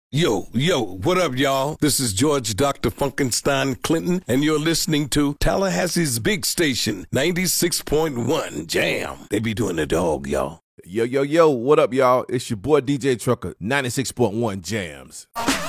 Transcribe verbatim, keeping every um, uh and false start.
Yo, yo, what up, y'all? This is George Doctor Funkenstein Clinton, and you're listening to Tallahassee's big station, ninety-six point one Jam. They be doing the dog, y'all. Yo, yo, yo, what up, y'all? It's your boy D J Trucker, ninety-six point one Jams.